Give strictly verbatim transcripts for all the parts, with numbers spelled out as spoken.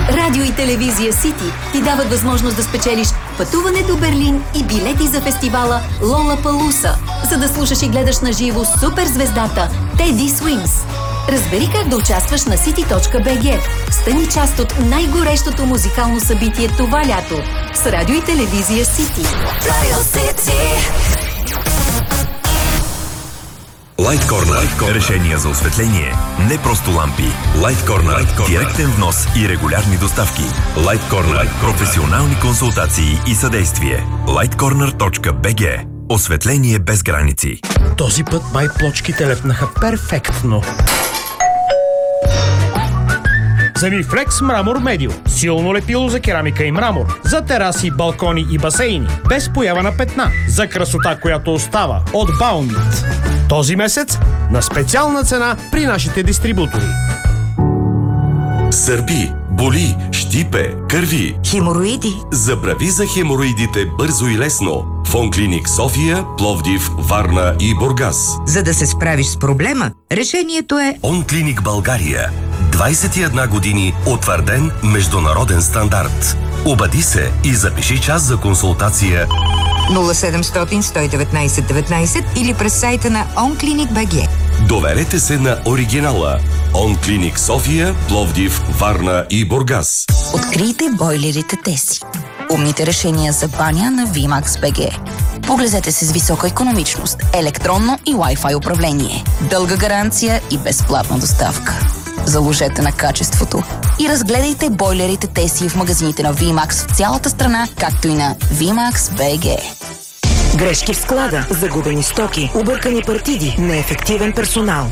Радио и телевизия Сити ти дават възможност да спечелиш пътуване до Берлин и билети за фестивала Лолапалуса, за да слушаш и гледаш на живо суперзвездата Теди Свинс. Разбери как да участваш на сити точка би джи. Стани част от най-горещото музикално събитие това лято с радио и телевизия Сити. Радио Сити. Light Corner. Решения за осветление. Не просто лампи. Light Corner. Директен внос и регулярни доставки. Light Corner. Професионални консултации и съдействие. лайт корнер точка би джи. Осветление без граници. Този път май плочките лепнаха перфектно. Замифлекс Мрамор Медио. Силно лепило за керамика и мрамор. За тераси, балкони и басейни. Без поява на петна. За красота, която остава. От Баунит. Този месец на специална цена при нашите дистрибутори. Сърби, боли, щипе, кърви. Хемороиди. Забрави за хемороидите бързо и лесно. В Онклиник София, Пловдив, Варна и Бургас. За да се справиш с проблема, решението е Онклиник България. двайсет и една години утвърден международен стандарт. Обади се и запиши час за консултация нула седемстотин сто и деветнайсет деветнайсет или през сайта на онклиник точка би джи. Доверете се на оригинала. Онклиник София, Пловдив, Варна и Бургас. Открийте бойлерите Теси. Умните решения за баня на Вимакс точка би джи. Поглезете се с висока икономичност, електронно и Wi-Fi управление, дълга гаранция и безплатна доставка. Заложете на качеството и разгледайте бойлерите Теси в магазините на Вимакс в цялата страна, както и на вимакс точка би джи. Грешки в склада, загубени стоки, объркани партиди, неефективен персонал.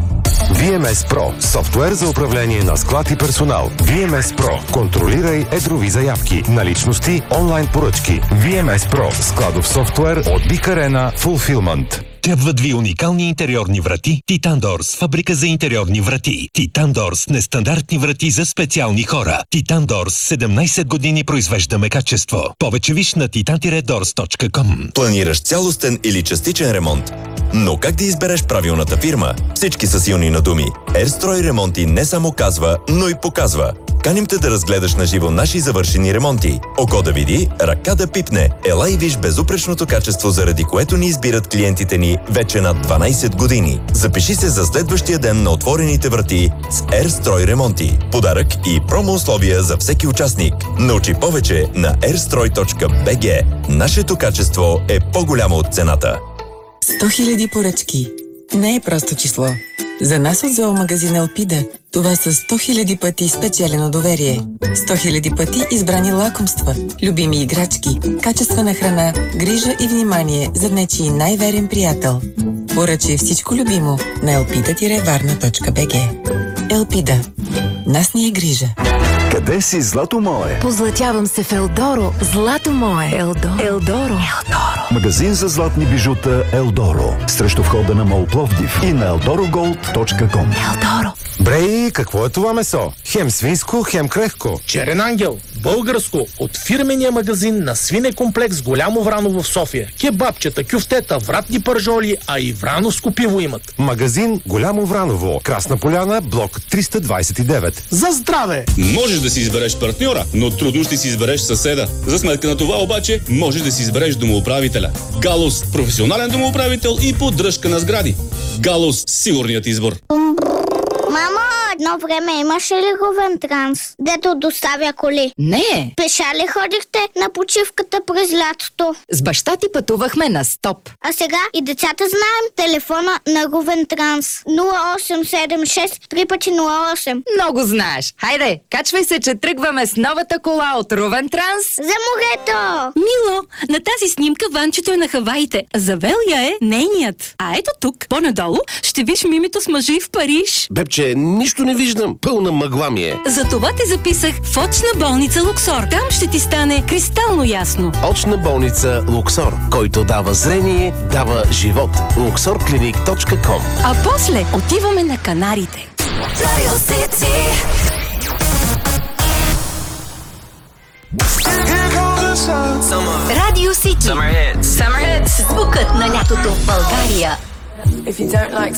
ви ем ес Pro – софтуер за управление на склад и персонал. ви ем ес Pro – контролирай едрови заявки, наличности, онлайн поръчки. ви ем ес Pro – складов софтуер от Big Arena Fulfillment. Трябват ви уникални интериорни врати Titan Doors, фабрика за интериорни врати. Titan Doors – нестандартни врати за специални хора. Titan Doors – седемнайсет години произвеждаме качество. Повече виж на titan doors точка ком. Планираш цялостен или частичен ремонт? Но как да избереш правилната фирма? Всички са силни на думи. Ерстрой Ремонти не само казва, но и показва. Каним те да разгледаш на живо наши завършени ремонти. Око да види, ръка да пипне. Ела и виж безупречното качество, заради което ни избират клиентите ни вече над дванайсет години. Запиши се за следващия ден на отворените врати с Ерстрой Ремонти. Подарък и промо условия за всеки участник. Научи повече на ерстрой точка би джи. Нашето качество е по-голямо от цената. сто хиляди поръчки. Не е просто число. За нас от зоомагазина Елпида това са сто хиляди пъти спечелено доверие. сто хиляди пъти избрани лакомства, любими играчки, качествена храна, грижа и внимание за нечий най-верен приятел. Поръчай всичко любимо на елпида варна точка би джи. Елпида. Нас ни е грижа. Къде си, злато мое? Позлатявам се в Елдоро, злато мое. Елдоро. Елдоро. Елдоро. Магазин за златни бижута Елдоро. Срещу входа на Мол Пловдив и на елдоро голд точка ком. Елдоро. Брей, какво е това месо? Хем свинско, хем крехко. Черен ангел, българско, от фирмения магазин на свинекомплекс Голямо Враново в София. Кебабчета, кюфтета, вратни пържоли, а и врановско пиво имат. Магазин Голямо Враново, Красна поляна, блок триста двайсет и девет. За здраве! Можеш да си избереш партньора, но трудно ще си избереш съседа. За сметка на това обаче, можеш да си избереш домоуправителя. Галус, професионален домоуправител и поддръжка на сгради. Галус, сигурният избор. Мамо, едно време имаше ли Ровен Транс, дето доставя коли? Не. Пеша ли ходихте на почивката през лятото? С баща ти пътувахме на стоп. А сега и децата знаем телефона на Ровен Транс. нула осем седем шест три пъти нула осем. Много знаеш. Хайде, качвай се, че тръгваме с новата кола от Ровен Транс. За морето! Мило, на тази снимка Ванчето е на Хаваите. Завел я е нейният. А ето тук, по-надолу, ще виж мимито с мъжи в Париж. Бебче, нищо не виждам. Пълна мъгла ми е. Затова те записах в очна болница Луксор. Там ще ти стане кристално ясно. Очна болница Луксор, който дава зрение, дава живот. луксор клиник точка ком. А после отиваме на Канарите. Радио Сити. Звукът на лятото в България. If you don't like